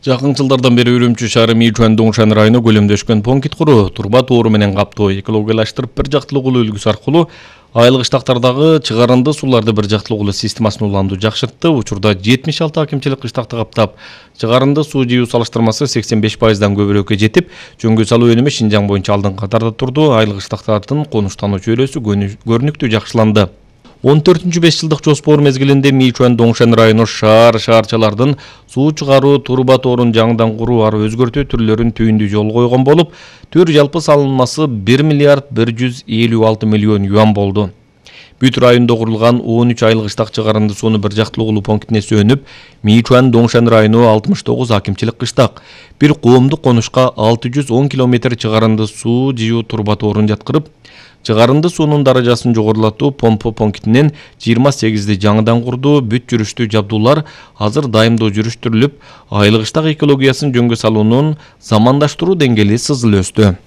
Жакын жылдардан бери Үрүмчү шаары Мичуан Доңшан району көлөмдөшкөн понкит куруу, турба тоору менен каптоо, экологиялаштырып бир жактылык үлгүсү аркылуу айылык кыштактардагы чыгарынды сууларды бир жактылык системасын улантуу жакшыртты. Учурда 76 акимчилик кыштакты каптап, чыгарынды суу жыюу салыштырмасы 85%дан көбүрөөккө жетип, жөнгө салуу өнүмү Шинжаң боюнча алдыңкы катарда турду. Айылык кыштактардын конуштануу чөйрөсү көрүнүктүү жакшыланды. 14-5 жылдык жоспор мезгилинде Мичуан Доңшан району шаарчалардын суу чыгаруу турба тоорун жаңыдан куруу, ары өзгөртүү түрлөрүн түйүндүү жол койгон болуп, төр жалпы салынмасы 1 миллиард 156 миллион юан болду. Бүт районда курулган 13 айылык кыштак чыгарынды сууну бир жактылык улуу пунктине сөнүп, Мичуан Доңшан району 69 акимчилик кыштак, бир коомдук конушка 610 километр чыгарынды суу жыюу турба тоорун жаткырып, чыгарынды суунун даражасын жогорулатуу помпа пунктинен 28 жаңыдан курду. Бүт жүрүштүү жабдуулар азыр дайымдоо жүрүштүрүлүп, айылык кыштак экологиясын жөнгө салуунун замандаштыруу деңгээли сызыл өстү.